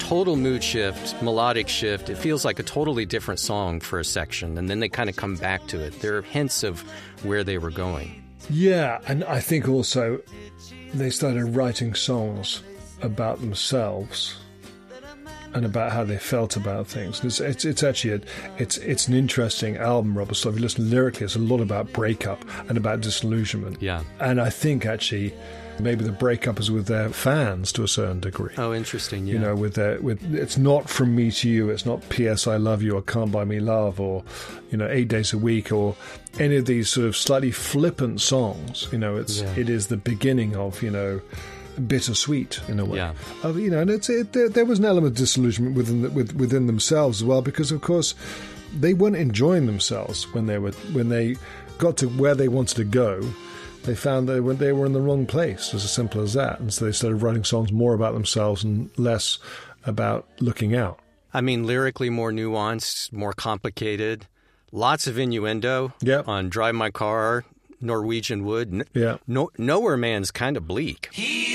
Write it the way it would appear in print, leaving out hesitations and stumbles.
total mood shift, melodic shift. It feels like a totally different song for a section, and then they kind of come back to it. There are hints of where they were going. Yeah, and I think also they started writing songs about themselves and about how they felt about things. It's actually it's an interesting album, Rubber Soul. If you listen lyrically, it's a lot about breakup and about disillusionment. Yeah, and I think actually maybe the breakup is with their fans to a certain degree. Oh, interesting. Yeah, you know, with it's not From Me to You, it's not P.S. I Love You or Can't Buy Me Love or 8 Days a Week or any of these sort of slightly flippant songs. You know, it is the beginning of bittersweet in a way. Yeah. And there was an element of disillusionment within themselves as well, because of course they weren't enjoying themselves when they got to where they wanted to go. They found they were in the wrong place, as simple as that, and so they started writing songs more about themselves and less about looking out. I mean, lyrically more nuanced, more complicated, lots of innuendo. Yep. On Drive My Car, Norwegian Wood. Yeah. Nowhere Man's kind of bleak. He